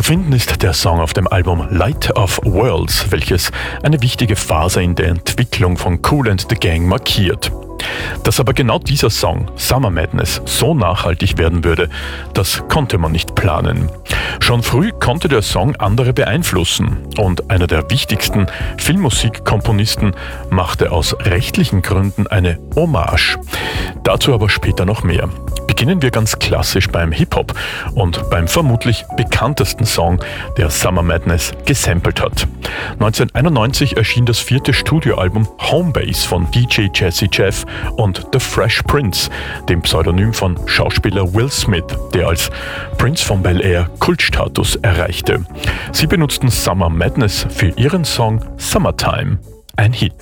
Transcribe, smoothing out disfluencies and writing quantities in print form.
finden ist der Song auf dem Album Light of Worlds, welches eine wichtige Phase in der Entwicklung von Kool and the Gang markiert. Dass aber genau dieser Song, Summer Madness, so nachhaltig werden würde, das konnte man nicht planen. Schon früh konnte der Song andere beeinflussen und einer der wichtigsten Filmmusikkomponisten machte aus rechtlichen Gründen eine Hommage. Dazu aber später noch mehr. Beginnen wir ganz klassisch beim Hip-Hop und beim vermutlich bekanntesten Song, der Summer Madness gesampelt hat. 1991 erschien das 4. Studioalbum Homebase von DJ Jazzy Jeff und The Fresh Prince, dem Pseudonym von Schauspieler Will Smith, der als Prince von Bel-Air Kultstatus erreichte. Sie benutzten Summer Madness für ihren Song Summertime, ein Hit.